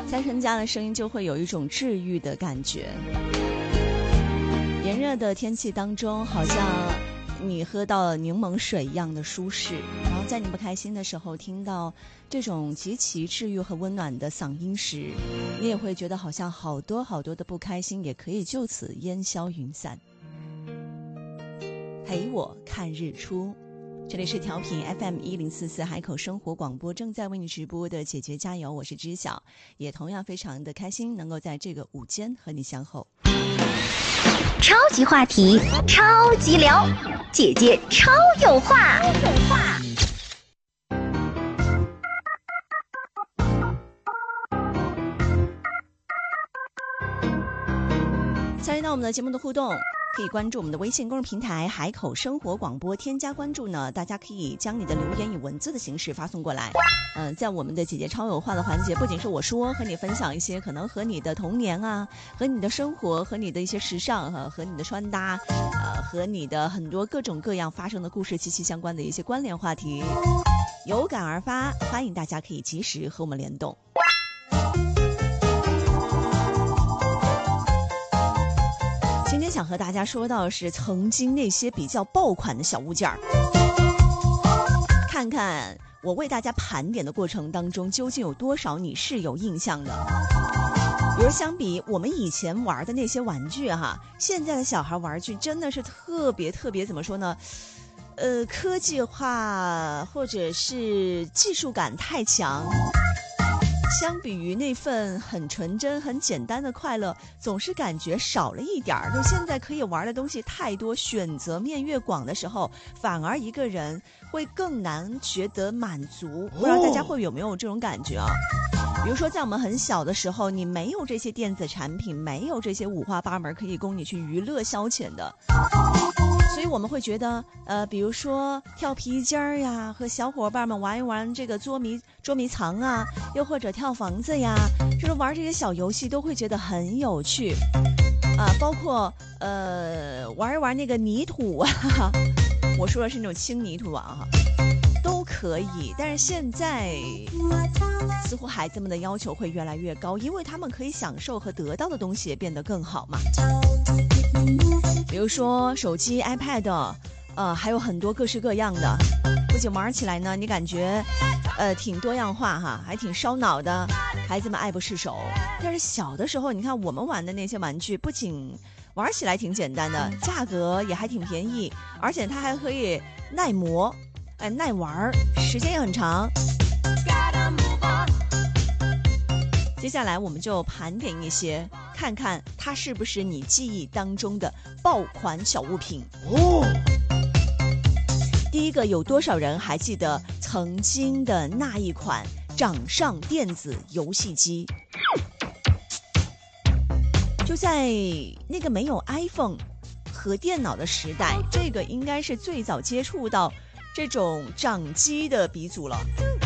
三声家的声音就会有一种治愈的感觉。炎热的天气当中，好像你喝到了柠檬水一样的舒适，然后在你不开心的时候听到这种极其治愈和温暖的嗓音时，你也会觉得好像好多好多的不开心也可以就此烟消云散。陪我看日出，这里是调频 FM1044 海口生活广播，正在为你直播的姐姐加油，我是知晓，也同样非常的开心能够在这个午间和你相候。 超级话题，超级聊，姐姐超有话。 参与到我们的节目的互动，可以关注我们的微信公众平台海口生活广播，添加关注呢，大家可以将你的留言以文字的形式发送过来。在我们的姐姐超有话的环节，不仅是我说和你分享一些可能和你的童年啊，和你的生活，和你的一些时尚和你的穿搭，和你的很多各种各样发生的故事息息相关的一些关联话题，有感而发，欢迎大家可以及时和我们联动。今天想和大家说到的是曾经那些比较爆款的小物件儿，看看我为大家盘点的过程当中究竟有多少你是有印象的。比如相比我们以前玩的那些玩具现在的小孩玩具真的是特别怎么说呢，科技化或者是技术感太强，相比于那份很纯真很简单的快乐，总是感觉少了一点儿。就现在可以玩的东西太多，选择面越广的时候，反而一个人会更难觉得满足。不知道大家会有没有这种感觉啊？比如说在我们很小的时候，你没有这些电子产品，没有这些五花八门可以供你去娱乐消遣的，所以我们会觉得比如说跳皮筋儿呀，和小伙伴们玩一玩这个捉迷藏啊，又或者跳房子呀，就是玩这些小游戏都会觉得很有趣包括玩一玩那个泥土我说的是那种轻泥土都可以。但是现在似乎孩子们的要求会越来越高，因为他们可以享受和得到的东西也变得更好嘛。比如说手机 iPad 还有很多各式各样的，不仅玩起来呢你感觉挺多样化还挺烧脑的，孩子们爱不释手。但是小的时候你看我们玩的那些玩具，不仅玩起来挺简单的，价格也还挺便宜，而且它还可以耐磨耐玩，时间也很长。接下来我们就盘点一些，看看它是不是你记忆当中的爆款小物品第一个，有多少人还记得曾经的那一款掌上电子游戏机？就在那个没有 iPhone 和电脑的时代，这个应该是最早接触到这种掌机的鼻祖了。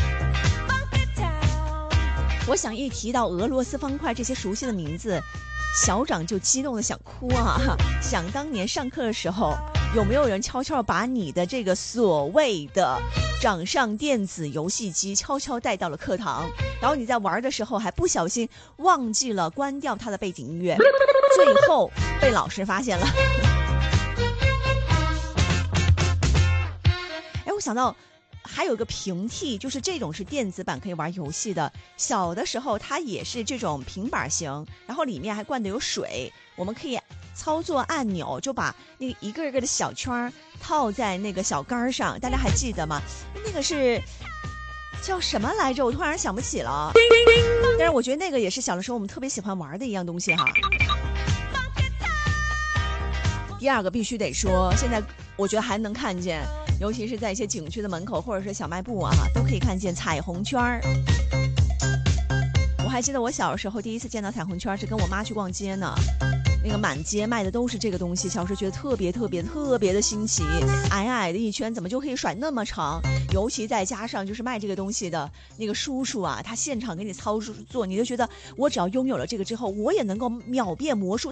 我想一提到俄罗斯方块这些熟悉的名字，小长就激动的想哭想当年上课的时候，有没有人悄悄把你的这个所谓的掌上电子游戏机悄悄带到了课堂，然后你在玩的时候还不小心忘记了关掉它的背景音乐，最后被老师发现了我想到还有个平替，就是这种是电子版可以玩游戏的。小的时候它也是这种平板型，然后里面还灌的有水，我们可以操作按钮，就把那个一个一个的小圈套在那个小杆上，大家还记得吗？那个是叫什么来着？我突然想不起了。但是我觉得那个也是小的时候我们特别喜欢玩的一样东西第二个必须得说，现在我觉得还能看见，尤其是在一些景区的门口或者是小卖部都可以看见彩虹圈。我还记得我小时候第一次见到彩虹圈是跟我妈去逛街呢，那个满街卖的都是这个东西，小时候觉得特别的新奇，矮矮的一圈怎么就可以甩那么长，尤其再加上就是卖这个东西的那个叔叔他现场给你操作，你就觉得我只要拥有了这个之后，我也能够秒变魔术，